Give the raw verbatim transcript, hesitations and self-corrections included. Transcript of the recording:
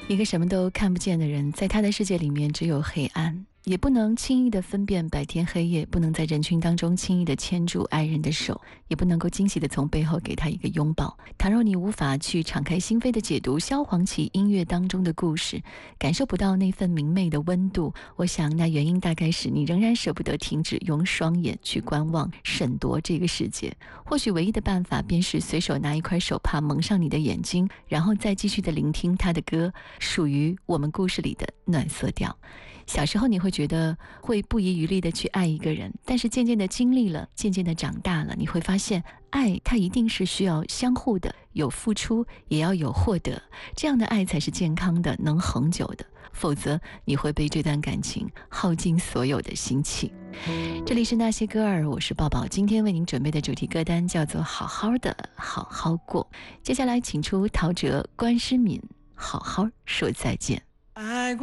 一个什么都看不见的人，在他的世界里面只有黑暗，也不能轻易地分辨白天黑夜，不能在人群当中轻易地牵住爱人的手，也不能够惊喜地从背后给他一个拥抱。倘若你无法去敞开心扉地解读萧煌奇音乐当中的故事，感受不到那份明媚的温度，我想那原因大概是你仍然舍不得停止用双眼去观望审夺这个世界。或许唯一的办法便是随手拿一块手帕蒙上你的眼睛，然后再继续地聆听他的歌，属于我们故事里的暖色调。小时候你会觉得会不遗余力地去爱一个人，但是渐渐地经历了，渐渐地长大了，你会发现爱它一定是需要相互的，有付出也要有获得，这样的爱才是健康的，能恒久的，否则你会被这段感情耗尽所有的心气。这里是那些歌儿，我是抱抱，今天为您准备的主题歌单叫做好好的好好过。接下来请出陶喆、关诗敏，好好说再见。